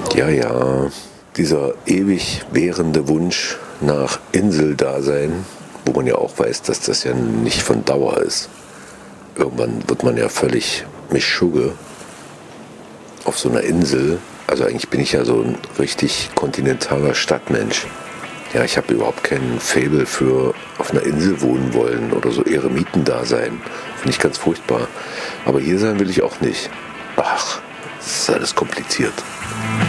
Ja, ja, dieser ewig währende Wunsch nach Inseldasein, wo man ja auch weiß, dass das ja nicht von Dauer ist. Irgendwann wird man ja völlig Mischugge auf so einer Insel. Also eigentlich bin ich ja so ein richtig kontinentaler Stadtmensch. Ja, ich habe überhaupt kein Faible für auf einer Insel wohnen wollen oder so Eremitendasein. Finde ich ganz furchtbar. Aber hier sein will ich auch nicht. Ach, das ist alles kompliziert.